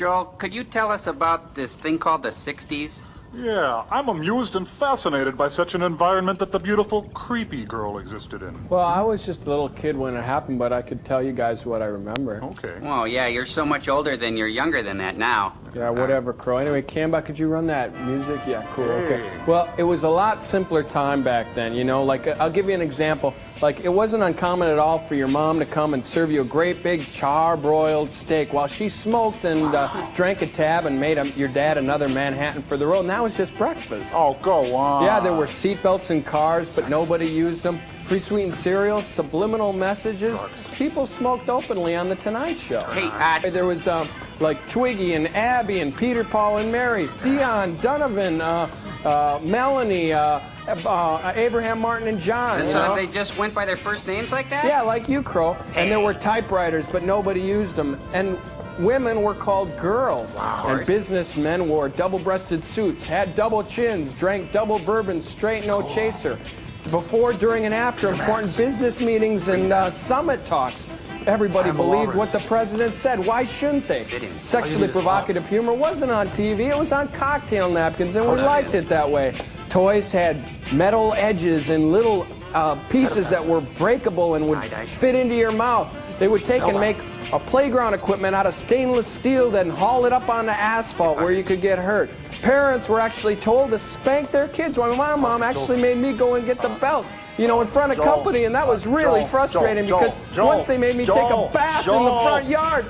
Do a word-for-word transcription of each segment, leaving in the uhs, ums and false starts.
Joel, could you tell us about this thing called the sixties? Yeah, I'm amused and fascinated by such an environment that the beautiful, creepy girl existed in. Well, I was just a little kid when it happened, but I could tell you guys what I remember. Okay. Well, yeah, you're so much older than you're younger than that now. Yeah, whatever, Crow. Anyway, Camba, could you run that music? Yeah, cool, okay. Hey. Well, it was a lot simpler time back then, you know? Like, I'll give you an example. Like, it wasn't uncommon at all for your mom to come and serve you a great big char-broiled steak while she smoked and uh, drank a tab and made a, your dad another Manhattan for the road, and that was just breakfast. Oh, go on. Yeah, there were seatbelts in cars, but nobody used them. Pre-sweetened cereals, subliminal messages. Drugs. People smoked openly on The Tonight Show. Hey, uh, There was um, like Twiggy and Abby and Peter, Paul and Mary, Dion, Donovan, uh, uh, Melanie, uh, uh, Abraham, Martin, and John. you so know? they just went by their first names like that? Yeah, like you, Crow. And there were typewriters, but nobody used them. And women were called girls. Wow. And businessmen wore double-breasted suits, had double chins, drank double bourbon, straight no chaser. Before, during, and after important business meetings and uh, summit talks, everybody I'm believed Walrus. what the president said. Why shouldn't they? Sit-ins. Sexually Ladies provocative humor wasn't on T V. It was on cocktail napkins, and we Protests. liked it that way. Toys had metal edges and little uh, pieces that were breakable and would Tie-dye fit shirts. into your mouth. They would take and make a playground equipment out of stainless steel, then haul it up on the asphalt where you could get hurt. Parents were actually told to spank their kids. Well, my mom actually made me go and get the belt, you know, in front of Joel, company, and that was really Joel, frustrating Joel, because Joel, once they made me take Joel, a bath in Joel. the front yard.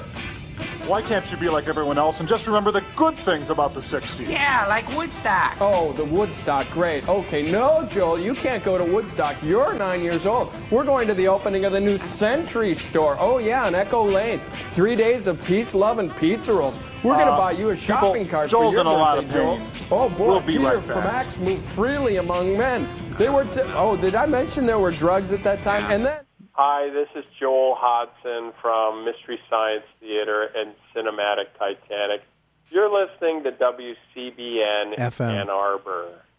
Why can't you be like everyone else and just remember the good things about the sixties? Yeah, like Woodstock. Oh, the Woodstock, great. Okay, no, Joel, you can't go to Woodstock. You're nine years old. We're going to the opening of the new Century store. Oh, yeah, on Echo Lane. Three days of peace, love, and pizza rolls. We're going to Uh, buy you a shopping people, cart Joel's for your in a lot birthday, of Joel. pain. Oh, boy, We'll be Peter right from back. Axe moved freely among men. They were, t- oh, did I mention there were drugs at that time? And then... Hi, this is Joel Hodson from Mystery Science Theater and Cinematic Titanic. You're listening to W C B N F M. Ann Arbor.